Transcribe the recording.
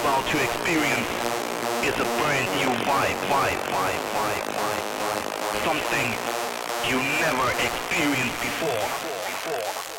about to experience is a brand new vibe. Something you never experienced before.